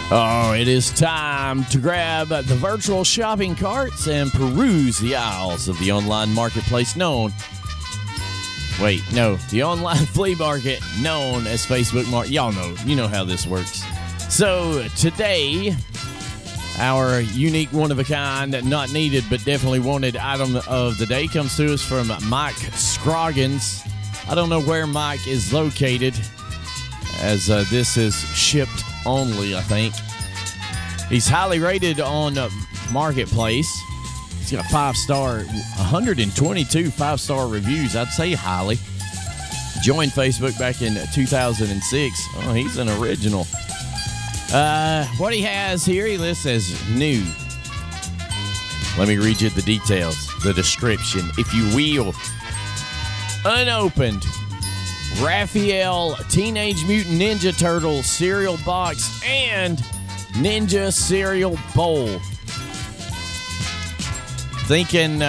Oh, it is time to grab the virtual shopping carts and peruse the aisles of the online marketplace the online flea market known as Facebook Market. You know how this works. So today, our unique, one-of-a-kind, not needed, but definitely wanted item of the day comes to us from Mike Scroggins. I don't know where Mike is located, as this is shipped only, I think. He's highly rated on Marketplace. He's got 5-star, 122 5-star reviews. I'd say highly. Joined Facebook back in 2006. Oh, he's an original. What he has here, he lists as new. Let me read you the details, the description, if you will. Unopened Raphael Teenage Mutant Ninja Turtle cereal box and Ninja cereal bowl. Thinking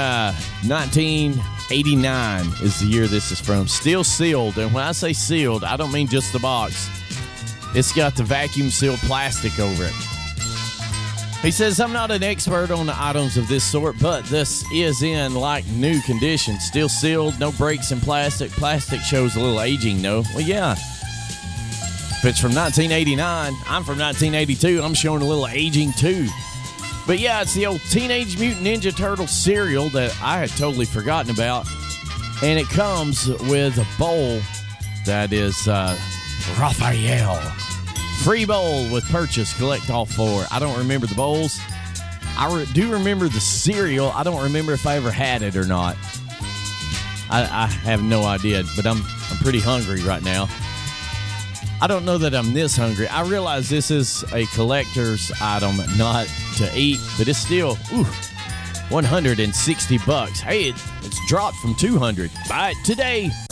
1989 is the year this is from. Still sealed, and when I say sealed, I don't mean just the box. It's got the vacuum sealed plastic over it. He says, I'm not an expert on the items of this sort, but this is in like new condition. Still sealed, no breaks in plastic. Plastic shows a little aging, though. Well, yeah. If it's from 1989, I'm from 1982. I'm showing a little aging, too. But, yeah, it's the old Teenage Mutant Ninja Turtle cereal that I had totally forgotten about. And it comes with a bowl that is Raphael. Free bowl with purchase. Collect all 4. I don't remember the bowls. I do remember the cereal. I don't remember if I ever had it or not. I have no idea, but I'm pretty hungry right now. I don't know that I'm this hungry. I realize this is a collector's item, not to eat, but it's still $160. Hey, it's dropped from $200. Buy it today.